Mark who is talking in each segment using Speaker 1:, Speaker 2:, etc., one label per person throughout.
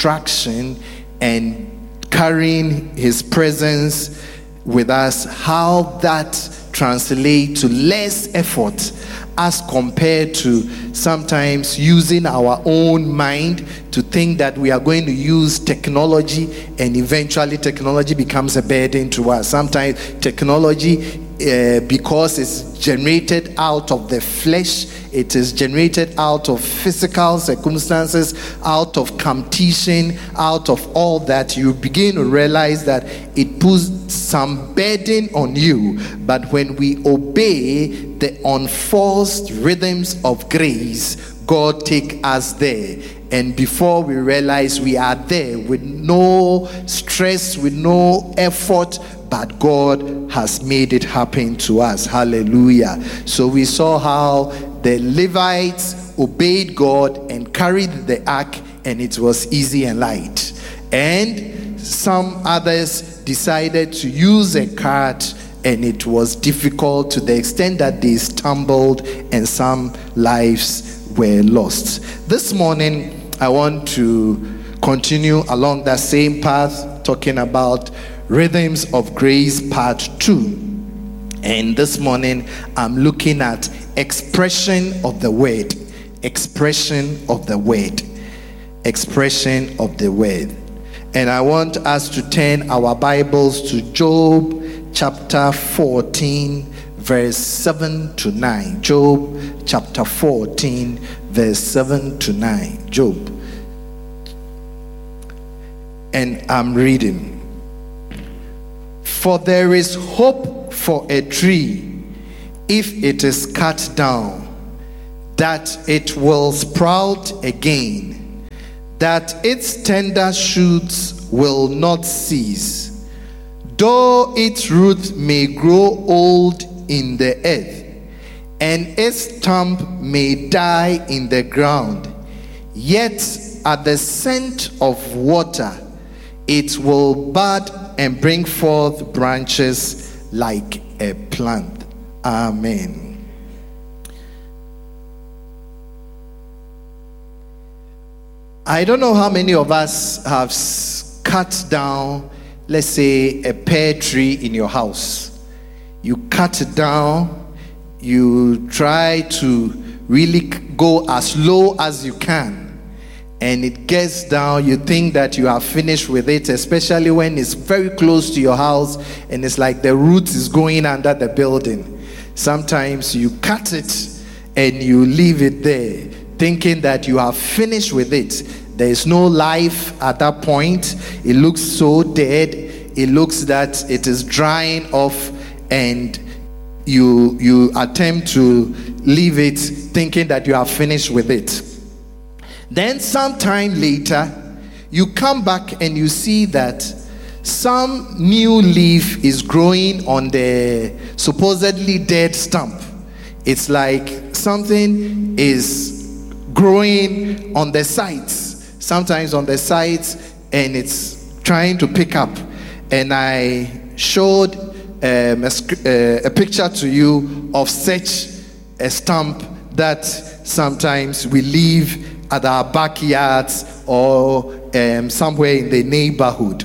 Speaker 1: traction and carrying his presence with us, how that translates to less effort as compared to sometimes using our own mind to think that we are going to use technology, and eventually technology becomes a burden to us. Sometimes technology, because it's generated out of the flesh, it is generated out of physical circumstances, out of competition, out of all that, you begin to realize that it puts some burden on you. But when we obey the unforced rhythms of grace, God take us there. And before we realize, we are there with no stress, with no effort, but God has made it happen to us. Hallelujah. So we saw how the Levites obeyed God and carried the ark, and it was easy and light. And some others decided to use a cart, and it was difficult to the extent that they stumbled and some lives were lost. This morning, I want to continue along that same path, talking about Rhythms of Grace Part 2. And this morning, I'm looking at expression of the word. Expression of the word. Expression of the word. And I want us to turn our Bibles to Job chapter 14, verse 7 to 9. Job chapter 14, verse 7 to 9. Job. And I'm reading. For there is hope for a tree if it is cut down, that it will sprout again, that its tender shoots will not cease. Though its roots may grow old in the earth, and its stump may die in the ground, yet at the scent of water it will bud and bring forth branches like a plant. Amen. I don't know how many of us have cut down, let's say, a pear tree in your house. You cut it down, you try to really go as low as you can, and it gets down, you think that you are finished with it, especially when it's very close to your house and it's like the roots is going under the building. Sometimes you cut it and you leave it there, thinking that you are finished with it. There is no life at that point. It looks so dead. It looks that it is drying off, and you attempt to leave it thinking that you are finished with it. Then sometime later, you come back and you see that some new leaf is growing on the supposedly dead stump. It's like something is growing on the sides, sometimes on the sides, and it's trying to pick up. And I showed a picture to you of such a stump that sometimes we leave at our backyards or somewhere in the neighborhood.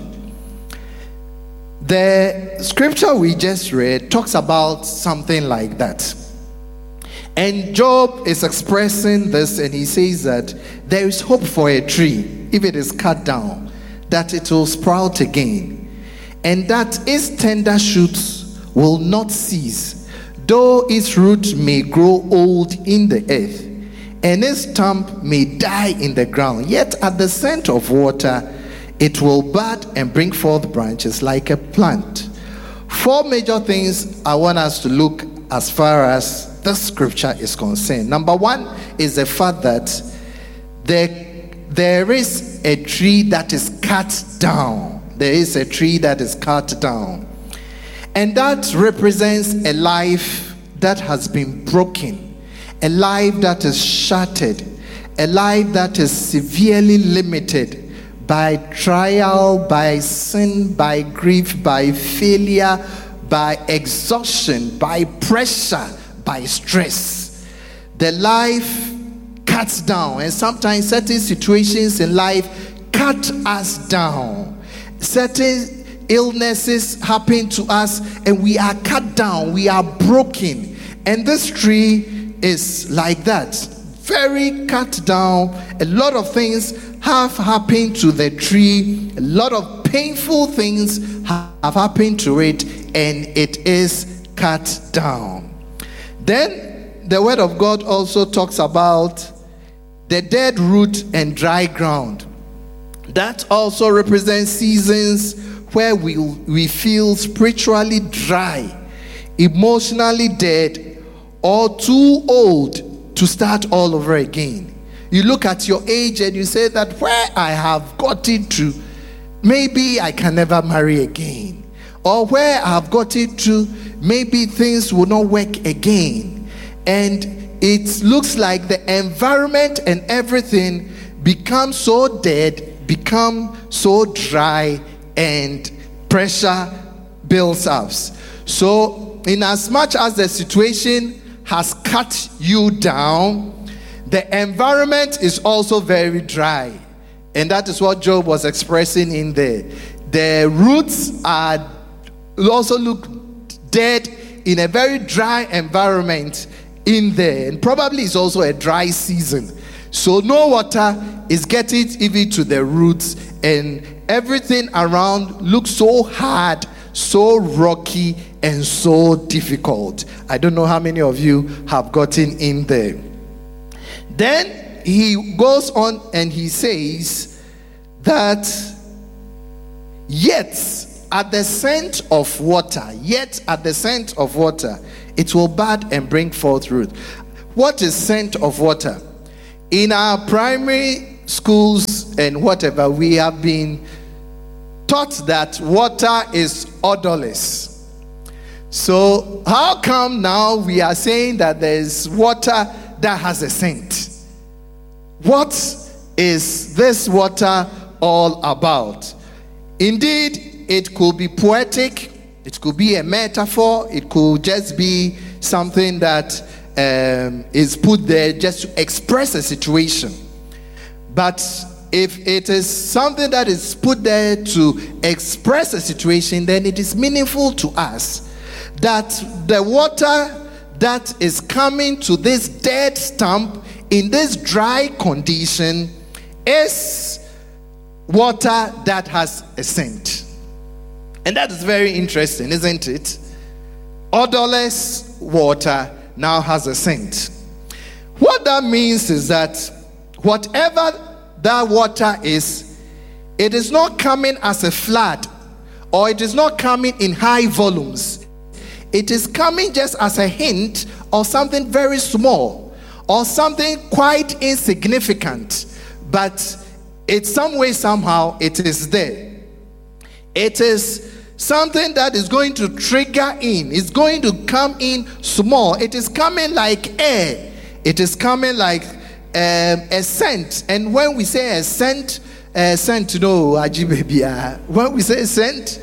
Speaker 1: The scripture we just read talks about something like that. And Job is expressing this, and he says that there is hope for a tree if it is cut down, that it will sprout again, and that its tender shoots will not cease, though its root may grow old in the earth, and its stump may die in the ground, yet at the scent of water it will bud and bring forth branches like a plant. Four major things I want us to look as far as this scripture is concerned. Number one is the fact that there is a tree that is cut down. There is a tree that is cut down. And that represents a life that has been broken, a life that is shattered, a life that is severely limited by trial, by sin, by grief, by failure, by exhaustion, by pressure, by stress. The life cuts down, and sometimes certain situations in life cut us down. Certain illnesses happen to us and we are cut down, we are broken. And this tree is like that, very cut down. A lot of things have happened to the tree, a lot of painful things have happened to it, and it is cut down. Then the word of God also talks about the dead root and dry ground. That also represents seasons where we feel spiritually dry, emotionally dead, or too old to start all over again. You look at your age and you say that where I have gotten to, maybe I can never marry again. Or where I have gotten to, maybe things will not work again. And it looks like the environment and everything becomes so dead, become so dry, and pressure builds up. So in as much as the situation has cut you down, the environment is also very dry. And that is what Job was expressing in there. The roots are also look dead in a very dry environment in there. And probably it's also a dry season. So no water is getting even to the roots, and everything around looks so hard, so rocky, and so difficult. I don't know how many of you have gotten in there. Then he goes on and he says that yet at the scent of water, it will bud and bring forth root. What is scent of water? In our primary schools and whatever, we have been taught that water is odorless. So how come now we are saying that there is water that has a scent? What is this water all about? Indeed, it could be poetic, it could be a metaphor, it could just be something that is put there just to express a situation. But if it is something that is put there to express a situation, then it is meaningful to us that the water that is coming to this dead stump in this dry condition is water that has a scent. And that is very interesting, isn't it? Odorless water now has a scent. What that means is that whatever that water is, it is not coming as a flood, or it is not coming in high volumes. It is coming just as a hint of something very small, or something quite insignificant, but it's some way, somehow, it is there. It is something that is going to trigger in. It's going to come in small. It is coming like air. It is coming like a scent. And when we say a scent, when we say scent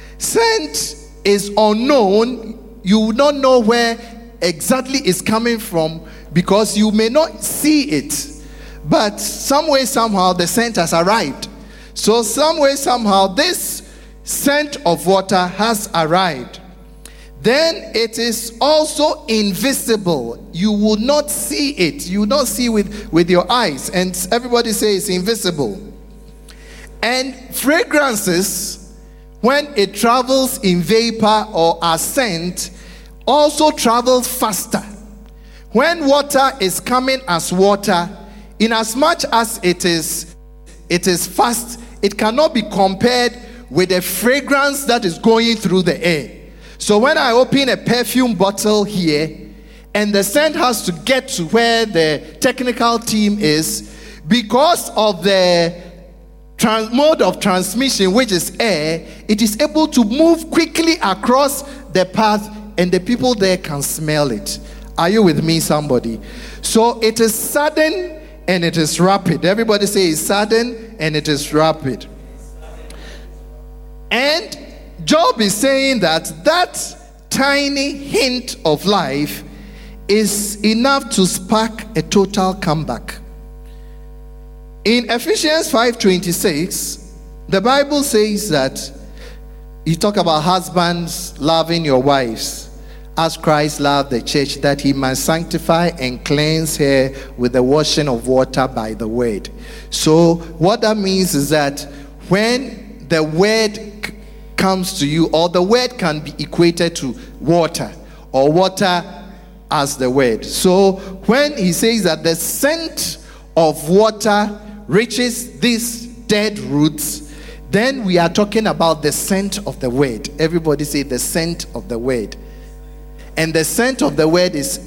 Speaker 1: is unknown. You will not know where exactly it's coming from because you may not see it. But some way, somehow, the scent has arrived. So some way, somehow, this scent of water has arrived. Then it is also invisible. You will not see it. You will not see with your eyes. And everybody says it's invisible. And fragrances, when it travels in vapor or as scent, also travels faster. When water is coming as water, in as much as it is fast, it cannot be compared with the fragrance that is going through the air. So when I open a perfume bottle here, and the scent has to get to where the technical team is, because of the mode of transmission, which is air, it is able to move quickly across the path, and the people there can smell it. Are you with me, somebody? So it is sudden and it is rapid. Everybody say it's sudden and it is rapid. And Job is saying that tiny hint of life is enough to spark a total comeback. In Ephesians 5:26, the Bible says that you talk about husbands loving your wives as Christ loved the church, that he might sanctify and cleanse her with the washing of water by the word. So what that means is that when the word comes to you, or the word can be equated to water, or water as the word. So when he says that the scent of water reaches these dead roots, then we are talking about the scent of the word. Everybody say the scent of the word. And the scent of the word is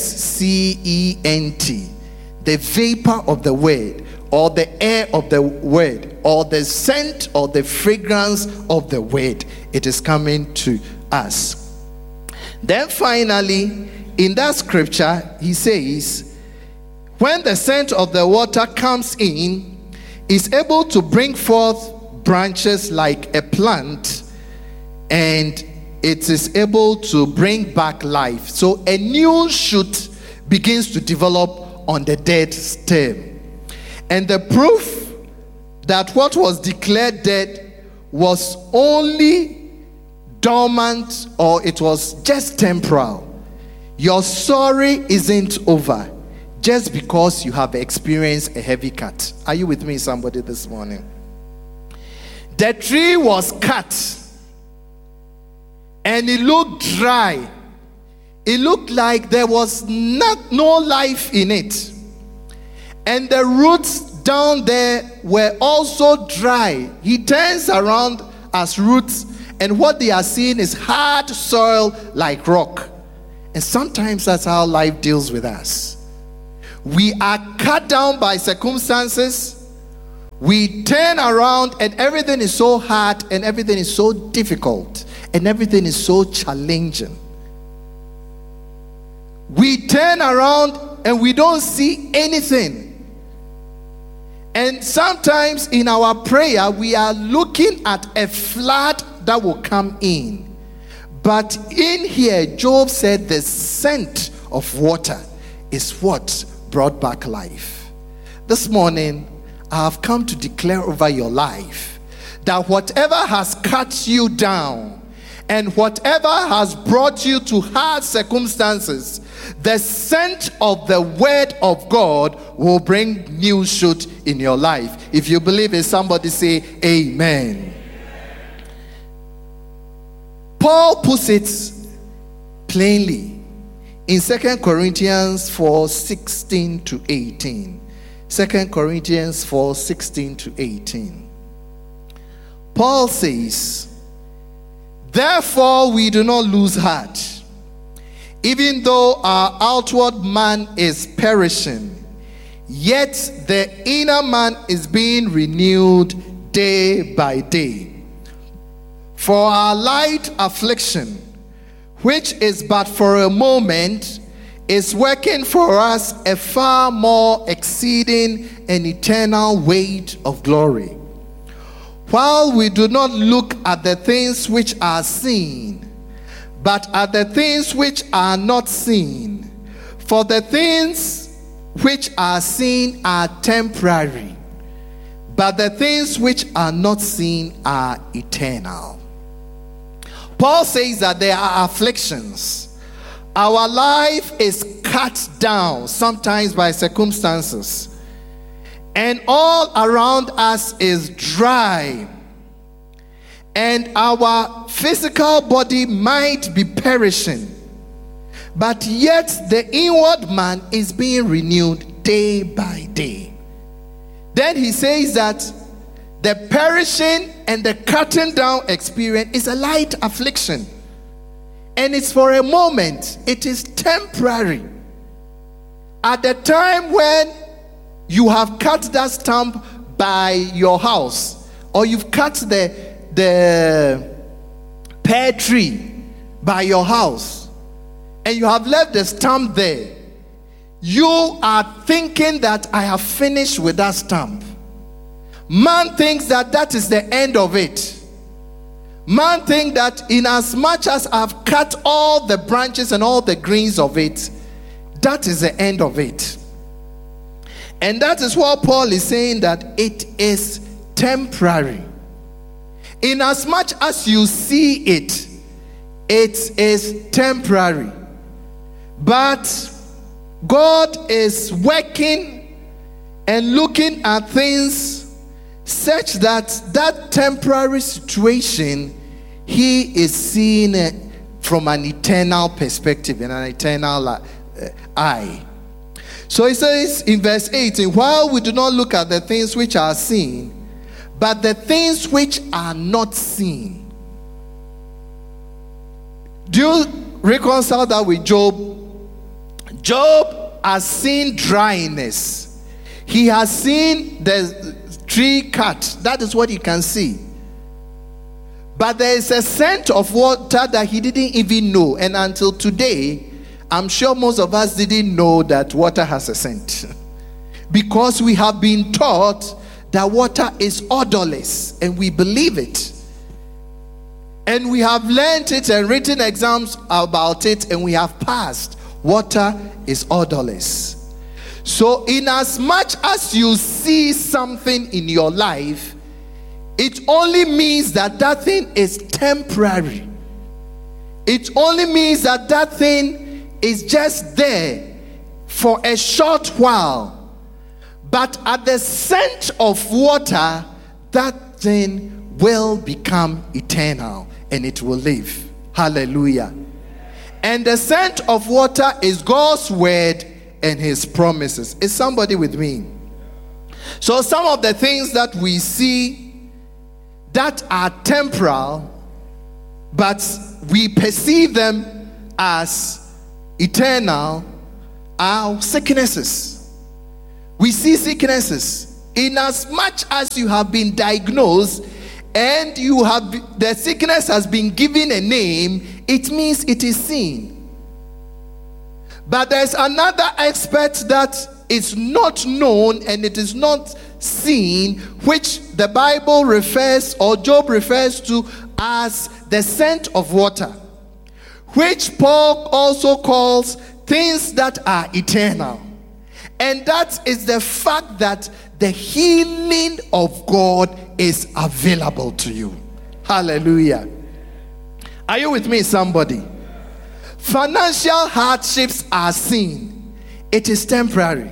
Speaker 1: SCENT, the vapor of the word, or the air of the word, or the scent or the fragrance of the word. It is coming to us. Then finally, in that scripture, he says, when the scent of the water comes in, is able to bring forth branches like a plant, and it is able to bring back life. So a new shoot begins to develop on the dead stem. And the proof that what was declared dead was only dormant, or it was just temporal. Your story isn't over just because you have experienced a heavy cut. Are you with me, somebody, this morning? The tree was cut and it looked dry. It looked like there was no life in it. And the roots down there were also dry. He turns around as roots, and what they are seeing is hard soil like rock. And sometimes that's how life deals with us. We are cut down by circumstances. We turn around and everything is so hard, and everything is so difficult, and everything is so challenging. We turn around and we don't see anything. And sometimes in our prayer, we are looking at a flood that will come in. But in here, Job said the scent of water is what brought back life. This morning, I have come to declare over your life that whatever has cut you down and whatever has brought you to hard circumstances, the scent of the word of God will bring new shoot in your life. If you believe it, somebody say amen. Paul puts it plainly in 2 Corinthians 4:16 to 18. 2 Corinthians 4:16 to 18. Paul says, therefore we do not lose heart. Even though our outward man is perishing, yet the inner man is being renewed day by day. For our light affliction, which is but for a moment, is working for us a far more exceeding and eternal weight of glory. While we do not look at the things which are seen, but at the things which are not seen. For the things which are seen are temporary, but the things which are not seen are eternal. Paul says that there are afflictions. Our life is cut down sometimes by circumstances, and all around us is dry. And our physical body might be perishing, but yet the inward man is being renewed day by day. Then he says that the perishing and the cutting down experience is a light affliction, and it's for a moment. It is temporary. At the time when you have cut that stump by your house, or you've cut the pear tree by your house, and you have left the stump there, you are thinking that I have finished with that stump. Man thinks that that is the end of it. Man thinks that in as much as I've cut all the branches and all the greens of it, that is the end of it. And that is what Paul is saying, that it is temporary. In as much as you see it, it is temporary. But God is working and looking at things such that that temporary situation, he is seeing it from an eternal perspective and an eternal eye. So he says in verse 18, while we do not look at the things which are seen, but the things which are not seen. Do you reconcile that with Job? Job has seen dryness. He has seen the tree cut. That is what he can see. But there is a scent of water that he didn't even know. And until today, I'm sure most of us didn't know that water has a scent. Because we have been taught that water is odorless, and we believe it. And we have learned it and written exams about it, and we have passed. Water is odorless. So in as much as you see something in your life, it only means that that thing is temporary. It only means that that thing is just there for a short while. But at the scent of water, that thing will become eternal and it will live. Hallelujah. And the scent of water is God's word and his promises. Is somebody with me? So some of the things that we see that are temporal, but we perceive them as eternal, are sicknesses. We see sicknesses. In as much as you have been diagnosed and the sickness has been given a name, it means it is seen. But there's another aspect that is not known and it is not seen, which the Bible refers, or Job refers to, as the scent of water, which Paul also calls things that are eternal. And that is the fact that the healing of God is available to you. Hallelujah. Are you with me, somebody? Financial hardships are seen. It is temporary.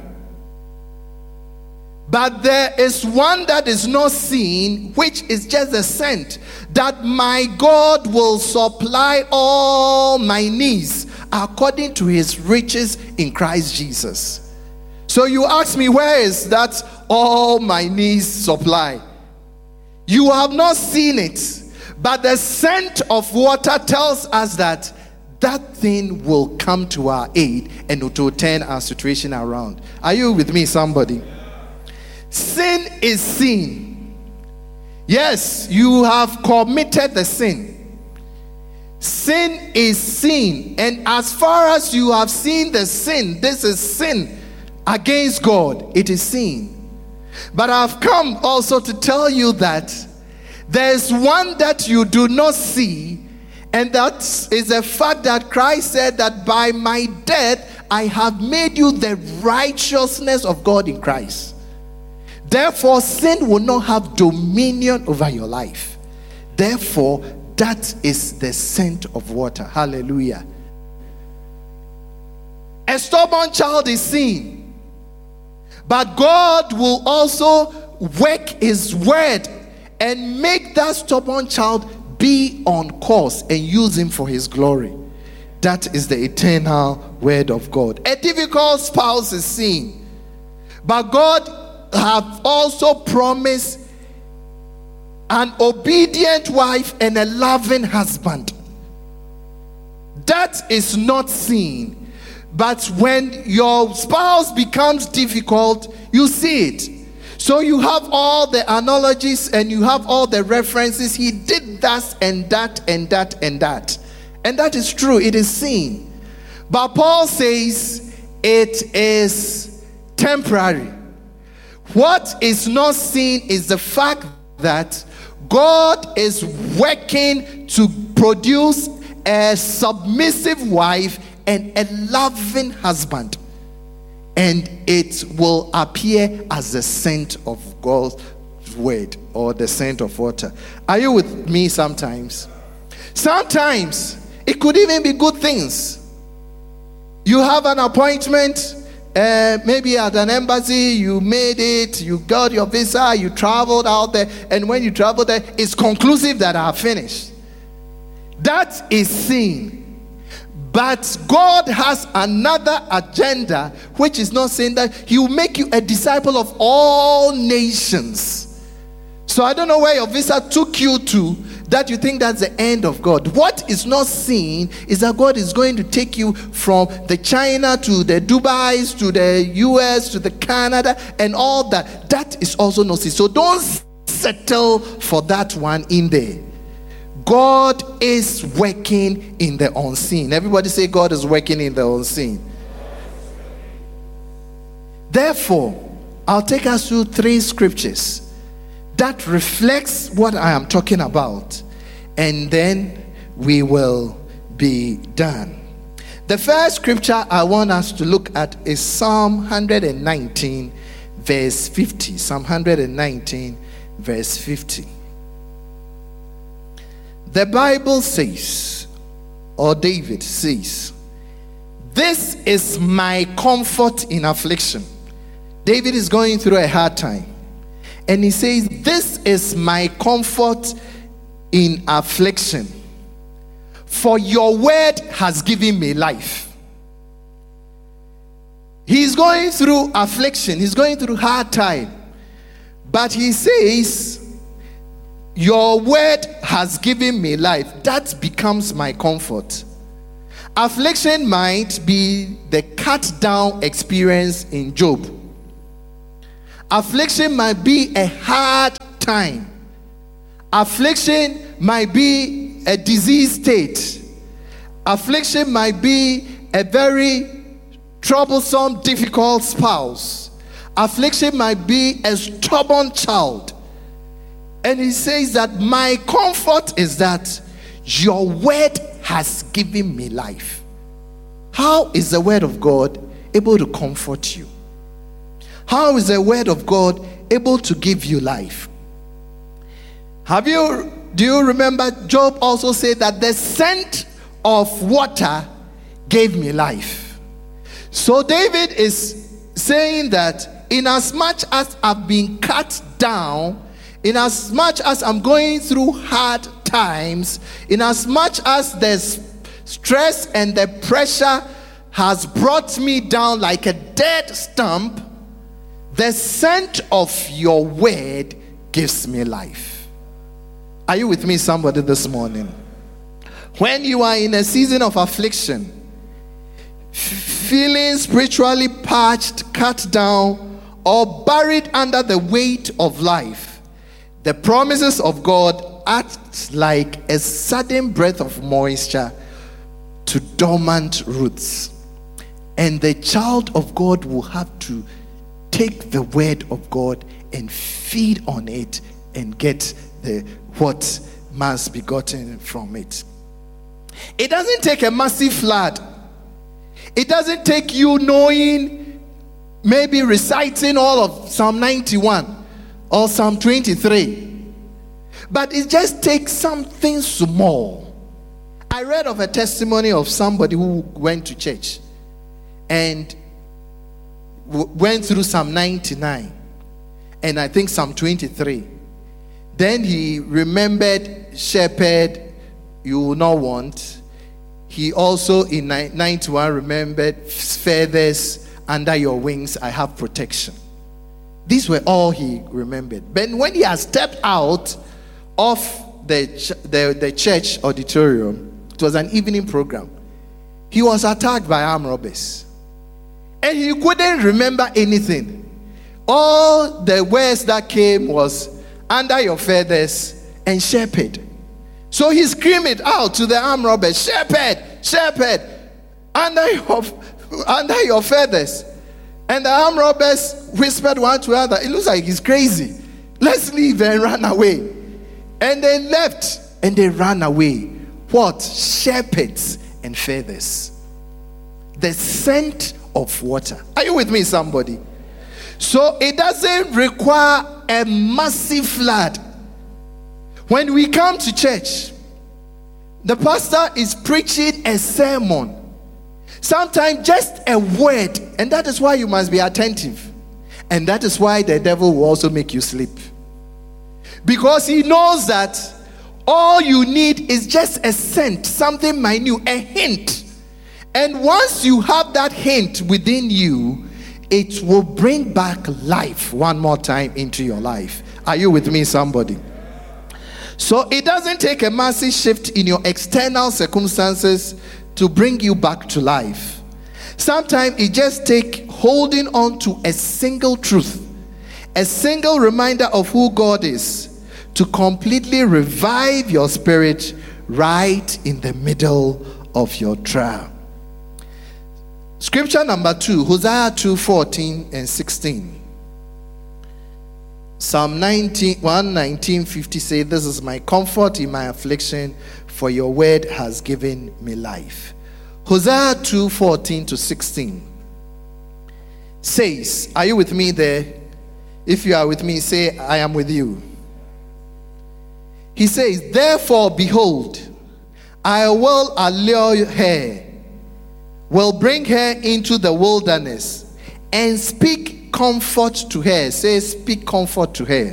Speaker 1: But there is one that is not seen, which is just a scent, that my God will supply all my needs according to his riches in Christ Jesus. So you ask me, where is that all my needs supply? You have not seen it, but the scent of water tells us that that thing will come to our aid and it will turn our situation around. Are you with me, somebody? Sin is seen. Yes, you have committed the sin. Sin is seen, and as far as you have seen the sin, this is sin against God, it is seen. But I've come also to tell you that there is one that you do not see, and that is the fact that Christ said that by my death I have made you the righteousness of God in Christ. Therefore, sin will not have dominion over your life. Therefore, that is the scent of water. Hallelujah. A stubborn child is seen. But God will also work his word and make that stubborn child be on course and use him for his glory. That is the eternal word of God. A difficult spouse is seen. But God have also promised an obedient wife and a loving husband. That is not seen. But when your spouse becomes difficult, you see it. So you have all the analogies and you have all the references. He did that and that and that and that. And that is true. It is seen. But Paul says it is temporary. What is not seen is the fact that God is working to produce a submissive wife and a loving husband and it will appear as the scent of God's word, or the scent of water. Are you with me? Sometimes it could even be good things. You have an appointment, maybe at an embassy, you made it, you got your visa, you traveled out there, and when you travel there, it's conclusive that I have finished. That is sin. But God has another agenda, which is not saying that He will make you a disciple of all nations. So I don't know where your visa took you to, that you think that's the end of God. What is not seen is that God is going to take you from the China to the Dubais to the US to the Canada and all that. That is also not seen. So don't settle for that one in there. God is working in the unseen. Everybody say, God is working in the unseen. Therefore, I'll take us through 3 scriptures that reflects what I am talking about, and then we will be done. The first scripture I want us to look at is Psalm 119 verse 50. Psalm 119 verse 50. The Bible says, or David says, "This is my comfort in affliction." David is going through a hard time, and he says, "This is my comfort in affliction, for your word has given me life." He's going through affliction, he's going through hard time, but he says, "Your word has given me life." That becomes my comfort. Affliction might be the cut down experience in Job. Affliction might be a hard time. Affliction might be a disease state. Affliction might be a very troublesome, difficult spouse. Affliction might be a stubborn child. And he says that my comfort is that your word has given me life. How is the word of God able to comfort you? How is the word of God able to give you life? Do you remember Job also said that the scent of water gave me life? So David is saying that in as much as I've been cut down, in as much as I'm going through hard times, in as much as the stress and the pressure has brought me down like a dead stump, the scent of your word gives me life. Are you with me, somebody, this morning? When you are in a season of affliction, feeling spiritually parched, cut down, or buried under the weight of life, the promises of God act like a sudden breath of moisture to dormant roots. And the child of God will have to take the word of God and feed on it and get what must be gotten from it. It doesn't take a massive flood. It doesn't take you knowing, maybe reciting all of Psalm 91 or Psalm 23. But it just takes something small. I read of a testimony of somebody who went to church and went through Psalm 99 and I think Psalm 23. Then he remembered shepherd you will not want. He also in 91 remembered feathers under your wings I have protection. These were all he remembered. But when he had stepped out of the church auditorium, it was an evening program, he was attacked by armed robbers. And he couldn't remember anything. All the words that came was under your feathers and shepherd. So he screamed it out to the armed robbers, "Shepherd, shepherd, under your feathers." And the armed robbers whispered one to another, "It looks like he's crazy. Let's leave and run away." And they left and they ran away. What? Shepherds and feathers. The scent of water. Are you with me, somebody? So it doesn't require a massive flood. When we come to church, the pastor is preaching a sermon. Sometimes just a word, and that is why you must be attentive. And that is why the devil will also make you sleep. Because he knows that all you need is just a scent, something minute, a hint. And once you have that hint within you, it will bring back life one more time into your life. Are you with me, somebody? So it doesn't take a massive shift in your external circumstances to bring you back to life. Sometimes it just takes holding on to a single truth, a single reminder of who God is, to completely revive your spirit right in the middle of your trial. Scripture number 2, Hosea 2:14 and 16. Psalm 119:50 says, "This is my comfort in my affliction, for your word has given me life." Hosea 2:14 to 16 says, are you with me there? If you are with me, say, I am with you. He says, "Therefore, behold, I will allure her, will bring her into the wilderness, and speak comfort to her." Say, speak comfort to her.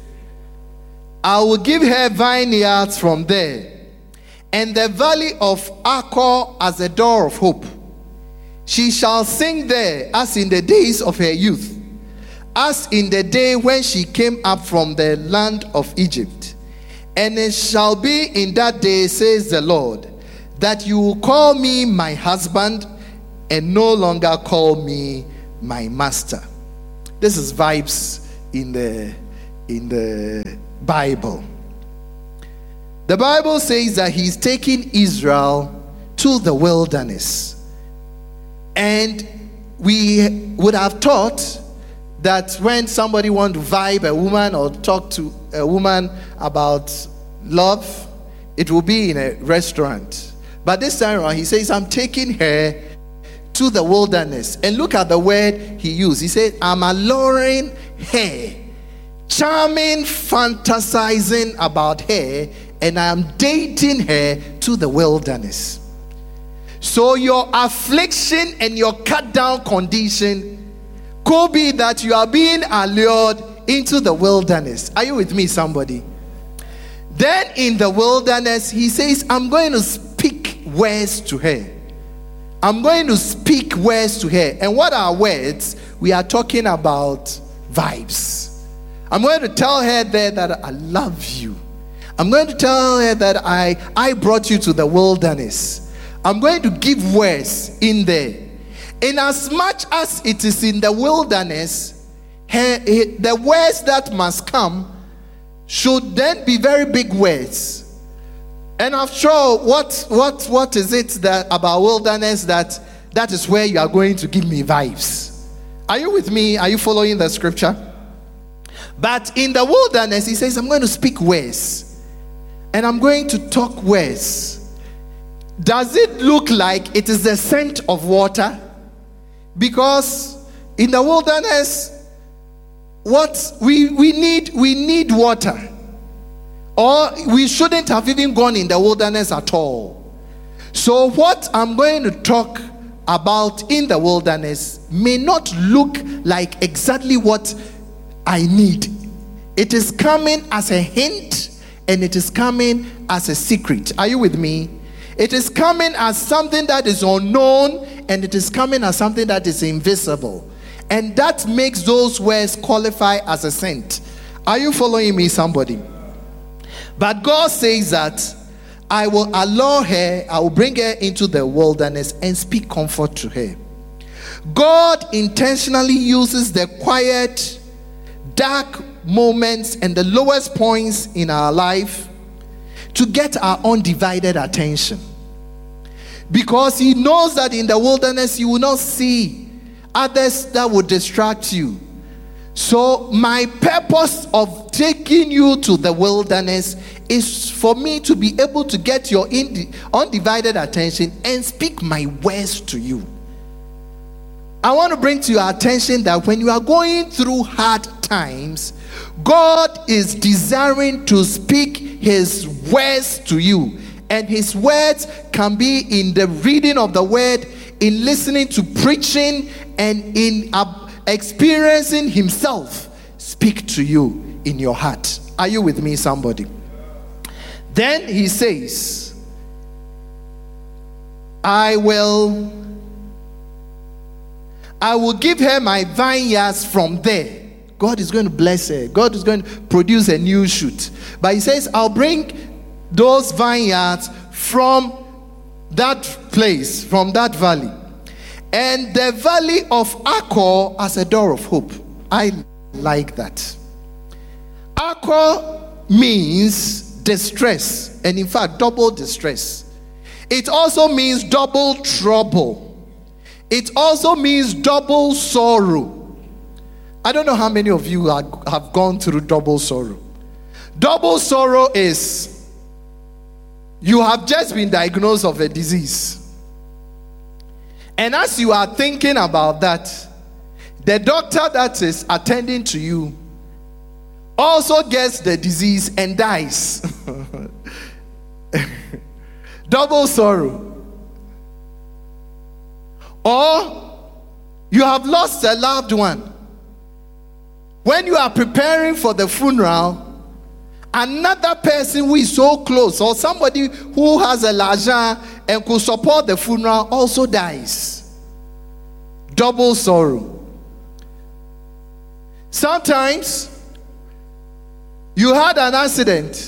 Speaker 1: "I will give her vineyards from there, and the valley of Achor as a door of hope. She shall sing there as in the days of her youth, as in the day when she came up from the land of Egypt. And it shall be in that day, says the Lord, that you will call me my husband and no longer call me my master." This is vibes in the Bible. The Bible says that he's taking Israel to the wilderness. And we would have thought that when somebody wants to vibe a woman or talk to a woman about love, it will be in a restaurant. But this time around, he says, I'm taking her to the wilderness. And look at the word he used. He said, I'm alluring her, charming, fantasizing about her, and I'm dating her to the wilderness. So your affliction and your cut down condition could be that you are being allured into the wilderness. Are you with me, somebody? Then in the wilderness, he says, I'm going to speak words to her. I'm going to speak words to her. And what are words? We are talking about vibes. I'm going to tell her there that I love you. I'm going to tell her that I brought you to the wilderness. I'm going to give words in there. In as much as it is in the wilderness, the words that must come should then be very big words. And after all, what is it that about wilderness that is where you are going to give me vibes? Are you with me? Are you following the scripture? But in the wilderness, he says, I'm going to speak words. And I'm going to talk words. Does it look like it is the scent of water? Because in the wilderness, what we need water. Or we shouldn't have even gone in the wilderness at all. So what I'm going to talk about in the wilderness may not look like exactly what I need. It is coming as a hint, and it is coming as a secret. Are you with me? It is coming as something that is unknown, and it is coming as something that is invisible. And that makes those words qualify as a scent. Are you following me, somebody? But God says that I will allure her, I will bring her into the wilderness and speak comfort to her. God intentionally uses the quiet, dark moments and the lowest points in our life to get our undivided attention. Because he knows that in the wilderness you will not see others that would distract you. So my purpose of taking you to the wilderness is for me to be able to get your undivided attention and speak my words to you. I want to bring to your attention that when you are going through hard times, God is desiring to speak his words to you. And his words can be in the reading of the word, in listening to preaching, and in experiencing himself speak to you in your heart. Are you with me, somebody? Then he says, I will give her my vineyards from there. God is going to bless her. God is going to produce a new shoot. But he says, I'll bring those vineyards from that place, from that valley. And the valley of Achor as a door of hope. I like that. Achor means distress, and in fact, double distress. It also means double trouble. It also means double sorrow. I don't know how many of you have gone through double sorrow. Double sorrow is you have just been diagnosed of a disease. And as you are thinking about that, the doctor that is attending to you also gets the disease and dies. Double sorrow. Or you have lost a loved one. When you are preparing for the funeral, another person who is so close, or somebody who has a l'argent and could support the funeral, also dies. Double sorrow. Sometimes you had an accident,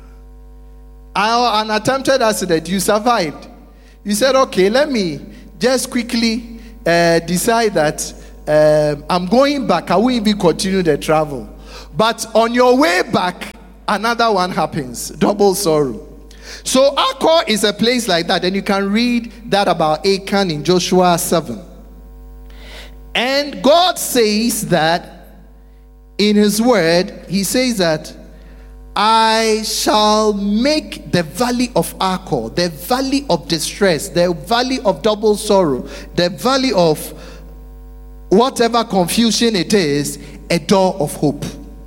Speaker 1: an attempted accident, you survived. You said, okay, let me just quickly decide that I'm going back. I won't even continue the travel. But on your way back, another one happens. Double sorrow. So Achor is a place like that. And you can read that about Achan in Joshua 7. And God says that in his word, he says that I shall make the valley of Achor, the valley of distress, the valley of double sorrow, the valley of whatever confusion it is, a door of hope.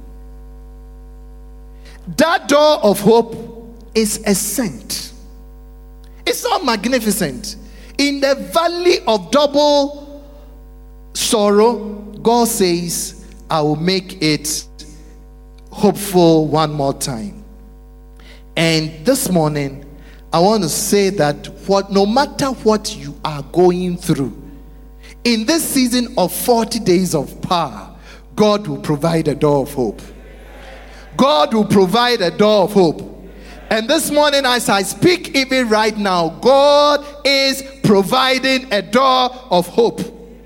Speaker 1: That door of hope is a scent. It's not magnificent. In the valley of double sorrow, God says, I will make it hopeful one more time. And this morning, I want to say that no matter what you are going through, in this season of 40 days of power, God will provide a door of hope. God will provide a door of hope. And this morning, as I speak even right now, God is providing a door of hope.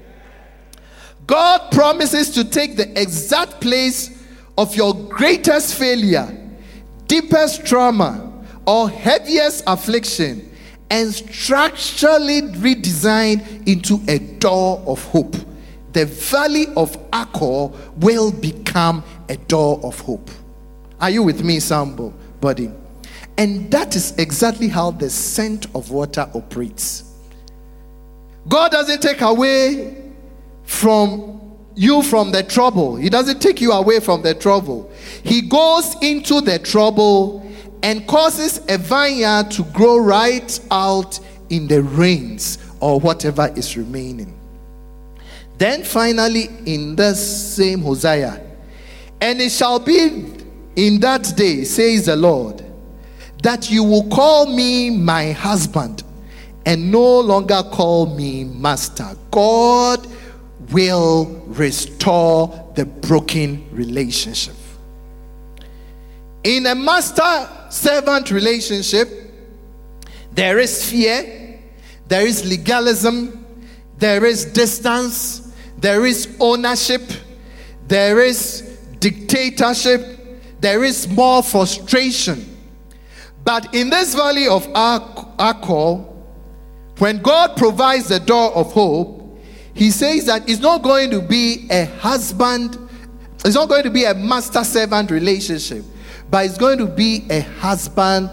Speaker 1: God promises to take the exact place of your greatest failure, deepest trauma, or heaviest affliction and structurally redesign into a door of hope. The valley of Achor will become a door of hope. Are you with me, somebody? And that is exactly how the scent of water operates. God doesn't take away from you from the trouble. He doesn't take you away from the trouble. He goes into the trouble and causes a vineyard to grow right out in the rains or whatever is remaining. Then finally in the same Hosea, and it shall be in that day, says the Lord, that you will call me my husband and no longer call me master. God will restore the broken relationship. In a master-servant relationship, there is fear, there is legalism, there is distance, there is ownership, there is dictatorship, there is more frustration. But in this valley of Achor, when God provides the door of hope, he says that it's not going to be a husband, it's not going to be a master-servant relationship, but it's going to be a husband,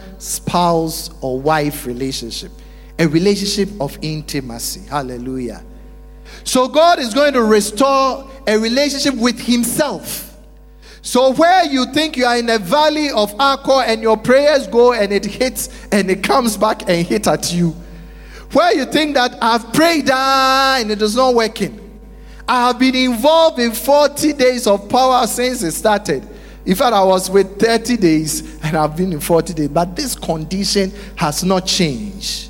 Speaker 1: spouse, or wife relationship. A relationship of intimacy. Hallelujah. So God is going to restore a relationship with himself. So where you think you are in a valley of alcohol and your prayers go and it hits and it comes back and hit at you, where you think that I've prayed and it is not working, I have been involved in 40 days of power since it started. In fact, I was with 30 days and I've been in 40 days, but this condition has not changed.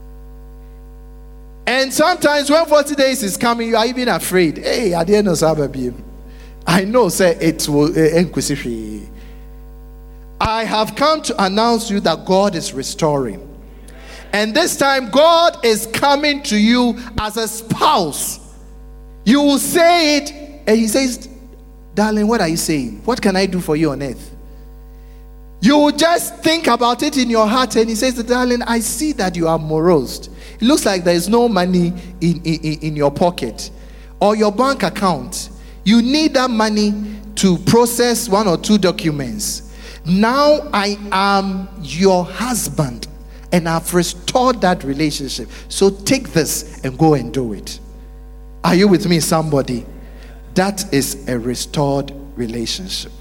Speaker 1: And sometimes when 40 days is coming, you are even afraid. Hey, at the end of Saturday, I know, say it will end. I have come to announce to you that God is restoring. And this time, God is coming to you as a spouse. You will say it, and he says, darling, what are you saying? What can I do for you on earth? You will just think about it in your heart, and he says, darling, I see that you are morose. It looks like there is no money in your pocket or your bank account. You need that money to process 1 or 2 documents. Now I am your husband, and I've restored that relationship. So take this and go and do it. Are you with me, somebody? That is a restored relationship.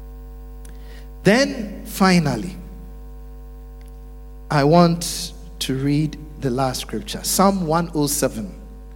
Speaker 1: Then, finally, I want to read the last scripture. Psalm 107,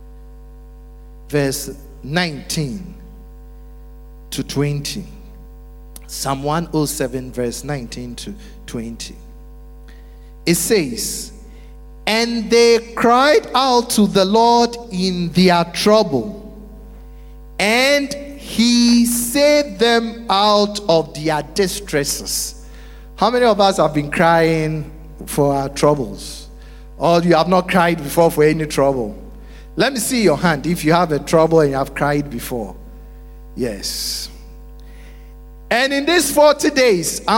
Speaker 1: verse 19 to 20. Psalm 107, verse 19 to 20. It says, and they cried out to the Lord in their trouble, and he saved them out of their distresses. How many of us have been crying for our troubles? Or you have not cried before for any trouble? Let me see your hand if you have a trouble and you have cried before. Yes. And in these 40 days,